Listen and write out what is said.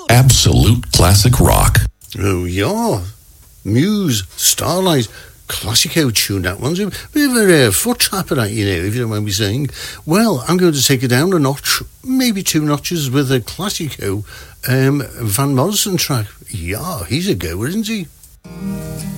Absolute classic rock. Oh, yeah. Muse, Starlight, classico tune, that one's a bit of a foot trapper, that, you know, if you don't mind me saying. Well, I'm going to take it down a notch, maybe 2 notches, with a classico Van Morrison track. Yeah, he's a goer, isn't he?